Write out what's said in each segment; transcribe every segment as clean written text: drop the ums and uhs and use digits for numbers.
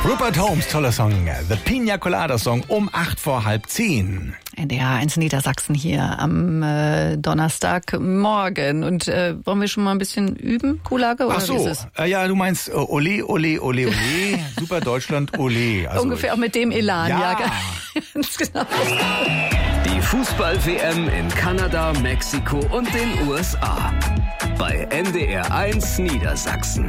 Rupert Holmes, toller Song. The Pina Colada Song um 8:09. NDR 1 Niedersachsen hier am Donnerstagmorgen. Und wollen wir schon mal ein bisschen üben, Kuhlage? Oder Ach so, wie ist es? Ja, du meinst ole, ole, ole, ole, super Deutschland, ole. Also ungefähr auch mit dem Elan, ja. Ganz genau. Die Fußball-WM in Kanada, Mexiko und den USA. Bei NDR 1 Niedersachsen.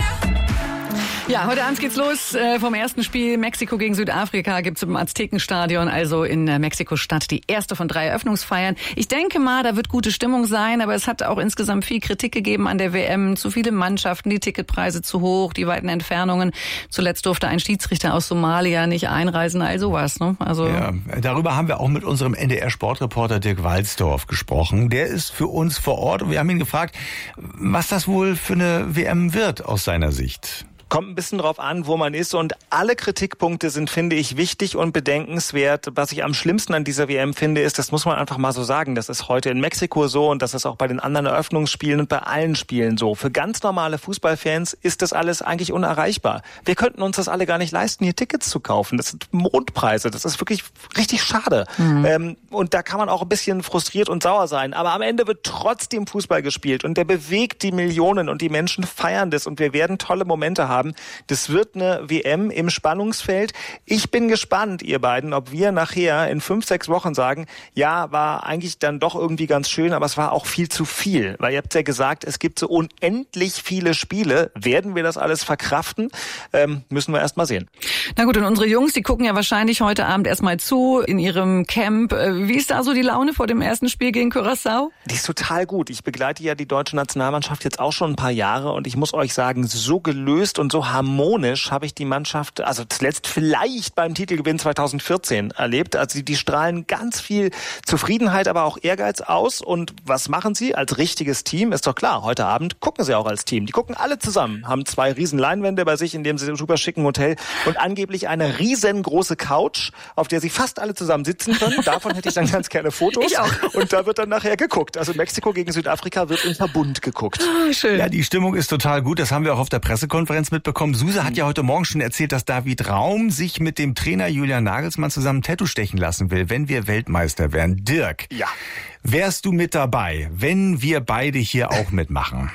Ja, heute Abend geht's los vom ersten Spiel Mexiko gegen Südafrika. Gibt's im Aztekenstadion, also in Mexiko-Stadt, die erste von 3 Eröffnungsfeiern. Ich denke mal, da wird gute Stimmung sein, aber es hat auch insgesamt viel Kritik gegeben an der WM. Zu viele Mannschaften, die Ticketpreise zu hoch, die weiten Entfernungen. Zuletzt durfte ein Schiedsrichter aus Somalia nicht einreisen, all sowas, ne? Also ja, darüber haben wir auch mit unserem NDR-Sportreporter Dirk Walzdorf gesprochen. Der ist für uns vor Ort und wir haben ihn gefragt, was das wohl für eine WM wird aus seiner Sicht. Kommt ein bisschen drauf an, wo man ist, und alle Kritikpunkte sind, finde ich, wichtig und bedenkenswert. Was ich am schlimmsten an dieser WM finde, ist, das muss man einfach mal so sagen, das ist heute in Mexiko so und das ist auch bei den anderen Eröffnungsspielen und bei allen Spielen so. Für ganz normale Fußballfans ist das alles eigentlich unerreichbar. Wir könnten uns das alle gar nicht leisten, hier Tickets zu kaufen. Das sind Mondpreise, das ist wirklich richtig schade. Und da kann man auch ein bisschen frustriert und sauer sein. Aber am Ende wird trotzdem Fußball gespielt und der bewegt die Millionen und die Menschen feiern das und wir werden tolle Momente haben. Das wird eine WM im Spannungsfeld. Ich bin gespannt, ihr beiden, ob wir nachher in 5-6 Wochen sagen, ja, war eigentlich dann doch irgendwie ganz schön, aber es war auch viel zu viel. Weil ihr habt ja gesagt, es gibt so unendlich viele Spiele. Werden wir das alles verkraften? Müssen wir erst mal sehen. Na gut, und unsere Jungs, die gucken ja wahrscheinlich heute Abend erstmal zu in ihrem Camp. Wie ist da so die Laune vor dem ersten Spiel gegen Curaçao? Die ist total gut. Ich begleite ja die deutsche Nationalmannschaft jetzt auch schon ein paar Jahre und ich muss euch sagen, so gelöst und so harmonisch habe ich die Mannschaft, also zuletzt vielleicht beim Titelgewinn 2014 erlebt. Also die strahlen ganz viel Zufriedenheit, aber auch Ehrgeiz aus. Und was machen sie als richtiges Team? Ist doch klar, heute Abend gucken sie auch als Team. Die gucken alle zusammen, haben 2 riesen Leinwände bei sich in dem super schicken Hotel und angeblich eine riesengroße Couch, auf der sie fast alle zusammen sitzen können. Davon hätte ich dann ganz gerne Fotos. Ich auch. Und da wird dann nachher geguckt. Also Mexiko gegen Südafrika wird im Verbund geguckt. Oh, schön. Ja, die Stimmung ist total gut. Das haben wir auch auf der Pressekonferenz mitbekommen. Suse hat ja heute Morgen schon erzählt, dass David Raum sich mit dem Trainer Julian Nagelsmann zusammen ein Tattoo stechen lassen will, wenn wir Weltmeister werden. Dirk, ja. Wärst du mit dabei, wenn wir beide hier auch mitmachen?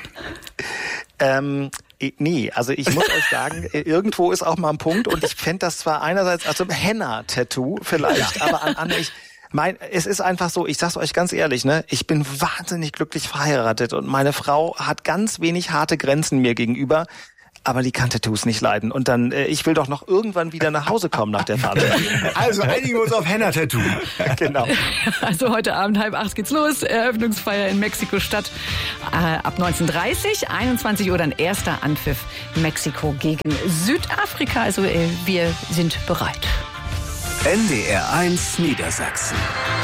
Nee, also ich muss euch sagen, irgendwo ist auch mal ein Punkt und ich fände das zwar einerseits, also Henna-Tattoo vielleicht, aber an es ist einfach so, ich sag's euch ganz ehrlich, ne, ich bin wahnsinnig glücklich verheiratet und meine Frau hat ganz wenig harte Grenzen mir gegenüber. Aber die kann Tattoos nicht leiden. Und dann, ich will doch noch irgendwann wieder nach Hause kommen nach der Fahrt. Also einigen wir uns auf Henna-Tattoo. Genau. Also heute Abend 7:30 geht's los. Eröffnungsfeier in Mexiko-Stadt. Ab 19:30, 21 Uhr dann erster Anpfiff Mexiko gegen Südafrika. Also wir sind bereit. NDR 1 Niedersachsen.